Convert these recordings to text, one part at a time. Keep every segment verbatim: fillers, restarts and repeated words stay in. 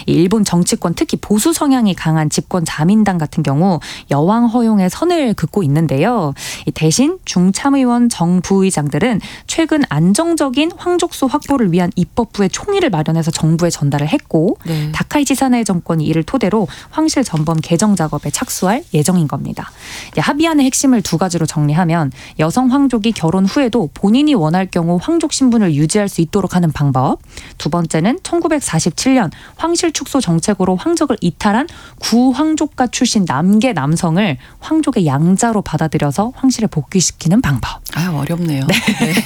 이 일본 정치권 특히 보수 성향이 강한 집권 자민당 같은 경우 여왕 허용에 선을 긋고 있는데요. 이 대신 중참의원 정 부의장들은 최근 안정적인 황족수 확보를 위한 입법부의 총의를 마련해서 정부에 전달을 했고 네. 다카이치 사나이 정권이 이를 토대로 황실 전범 개정 작업에 착수할 예정인 겁니다. 합의안의 핵심을 두 가지로 정리하면 여성 황족이 결혼 후에도 본인이 원할 경우 황족 신분을 유지할 수 있도록 하는 방법. 두 번째는 천구백사십칠 년 황실 축소 정책으로 황족을 이탈한 구황족가 출신 남계 남성을 황족의 양자로 받아들여서 황실에 복귀시키는 방법. 아유 어렵네요. 네. 네.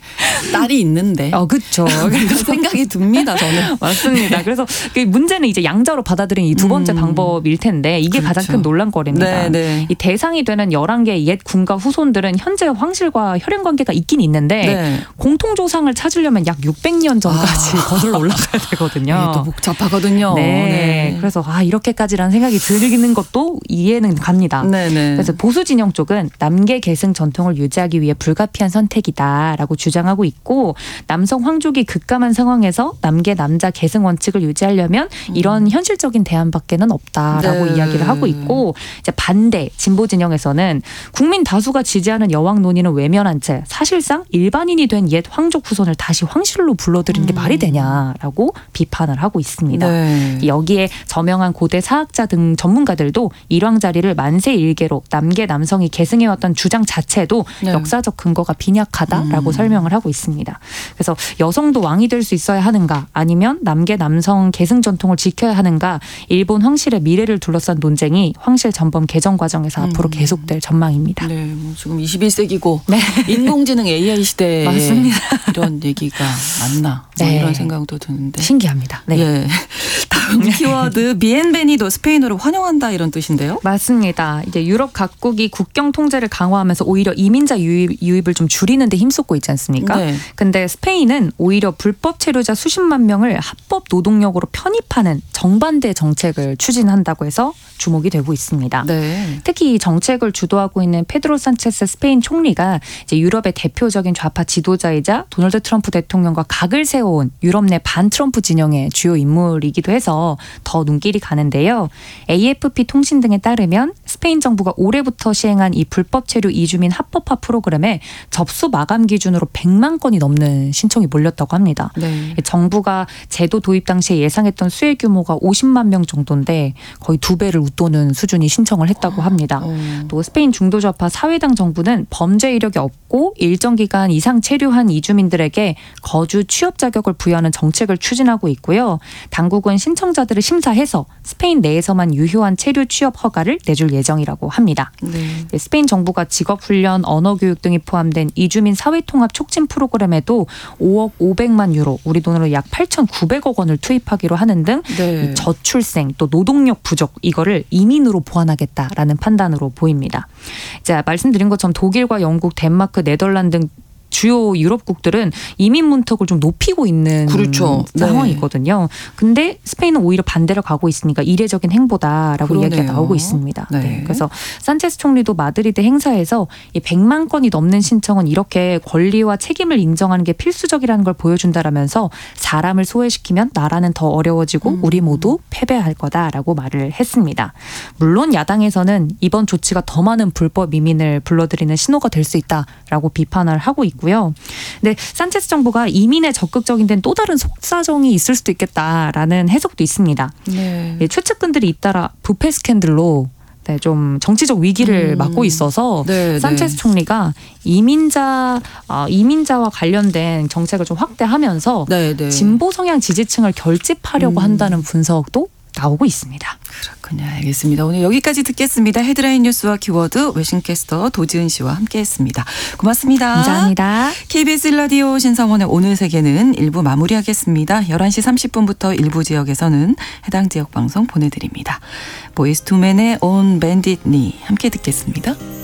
딸이 있는데. 어, 그렇죠. 그래서 생각이 듭니다, 저는. 맞습니다. 그래서 문제는 이제 양자로 받아들인 이 두 번째 음. 방법일 텐데 이게 그렇죠. 가장 큰 논란거리입니다. 네, 네. 이 대상이 되는 열한 개의 옛 군가 후손들은 현재 황실과 혈연 관계가 있긴 있는데 네. 공통 조상을 찾으려면 약 육백 년 전까지 아. 거슬러 올라가야 되거든요. 네, 또 복잡하거든요. 네. 네. 그래서 아 이렇게까지라는 생각이 들기는 것도 이해는 갑니다. 네, 네. 그래서 보수 진영 쪽은 남계 계승 전통을 유지하기 위해 불가피한 선택이다라고 주장. 하고 있고 남성 황족이 급감한 상황에서 남계 남자 계승 원칙을 유지하려면 이런 현실적인 대안밖에는 없다라고 네. 이야기를 하고 있고 이제 반대 진보 진영에서는 국민 다수가 지지하는 여왕 논의는 외면한 채 사실상 일반인이 된 옛 황족 후손을 다시 황실로 불러들이는 게 음. 말이 되냐라고 비판을 하고 있습니다. 네. 여기에 저명한 고대 사학자 등 전문가들도 일왕 자리를 만세 일계로 남계 남성이 계승해왔던 주장 자체도 네. 역사적 근거가 빈약하다라고 음. 설명을 하고 있습니다. 그래서 여성도 왕이 될 수 있어야 하는가 아니면 남계 남성 계승 전통을 지켜야 하는가 일본 황실의 미래를 둘러싼 논쟁이 황실 전범 개정 과정에서 음. 앞으로 계속될 전망입니다. 네, 뭐 지금 이십일 세기고 네. 인공지능 에이아이 시대에 맞습니다. 이런 얘기가 맞나 뭐 네. 이런 생각도 드는데 신기합니다. 네. 예. 다음 키워드 비엔베니도 스페인어로 환영한다 이런 뜻인데요? 맞습니다. 이제 유럽 각국이 국경 통제를 강화하면서 오히려 이민자 유입, 유입을 좀 줄이는 데 힘쏟고 있지 않습니까? 네. 근데 스페인은 오히려 불법 체류자 수십만 명을 합법 노동력으로 편입하는 정반대 정책을 추진한다고 해서 주목이 되고 있습니다. 네. 특히 이 정책을 주도하고 있는 페드로 산체스 스페인 총리가 이제 유럽의 대표적인 좌파 지도자이자 도널드 트럼프 대통령과 각을 세워온 유럽 내 반 트럼프 진영의 주요 인물이기도 해서 더 눈길이 가는데요. 에이에프피 통신 등에 따르면 스페인 정부가 올해부터 시행한 이 불법 체류 이주민 합법화 프로그램에 접수 마감 기준으로 백만 건이 넘는 신청이 몰렸다고 합니다. 네. 정부가 제도 도입 당시에 예상했던 수혜 규모가 오십만 명 정도인데 거의 두 배를 웃도는 수준이 신청을 했다고 합니다. 어. 또 스페인 중도좌파 사회당 정부는 범죄 이력이 없고 일정 기간 이상 체류한 이주민들에게 거주 취업 자격을 부여하는 정책을 추진하고 있고요. 당국은 신청자들을 심사해서 스페인 내에서만 유효한 체류 취업 허가를 내줄 예정이라고 합니다. 네. 스페인 정부가 직업훈련, 언어교육 등이 포함된 이주민 사회통합 촉진 프로그램에도 오억 오백만 유로, 우리 돈으로 약 팔천구백억 원을 투입하기로 하는 등 네. 저출생 또 노동력 부족 이거를 이민으로 보완하겠다라는 판단으로 보입니다. 자, 말씀드린 것처럼 독일과 영국, 덴마크, 네덜란드 등 주요 유럽국들은 이민 문턱을 좀 높이고 있는 그렇죠. 상황이거든요. 네. 근데 스페인은 오히려 반대로 가고 있으니까 이례적인 행보다라고 그러네요. 이야기가 나오고 있습니다. 네. 네. 그래서 산체스 총리도 마드리드 행사에서 이 백만 건이 넘는 신청은 이렇게 권리와 책임을 인정하는 게 필수적이라는 걸 보여준다라면서 사람을 소외시키면 나라는 더 어려워지고 음. 우리 모두 패배할 거다라고 말을 했습니다. 물론 야당에서는 이번 조치가 더 많은 불법 이민을 불러들이는 신호가 될 수 있다라고 비판을 하고 있고 고요. 근데 산체스 정부가 이민에 적극적인 데는 또 다른 속사정이 있을 수도 있겠다라는 해석도 있습니다. 네. 예, 최측근들이 잇따라 부패 스캔들로 네, 좀 정치적 위기를 음. 맞고 있어서 네, 산체스 네. 총리가 이민자 어, 이민자와 관련된 정책을 좀 확대하면서 네, 네. 진보 성향 지지층을 결집하려고 음. 한다는 분석도 나오고 있습니다. 그렇군요. 알겠습니다. 오늘 여기까지 듣겠습니다. 헤드라인 뉴스와 키워드 외신캐스터 도지은 씨와 함께했습니다. 고맙습니다. 감사합니다. 케이비에스 일 라디오 신성원의 오늘 세계는 일 부 마무리하겠습니다. 열한 시 삼십 분부터 일부 지역에서는 해당 지역 방송 보내드립니다. 보이스 투맨의 On Bended Knee 함께 듣겠습니다.